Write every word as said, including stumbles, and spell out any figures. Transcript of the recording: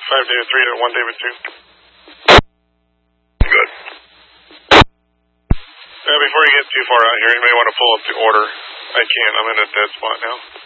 five David three to one David two. Good. Uh, before you get too far out here, you may want to pull up the order. I can't. I'm in a dead spot now.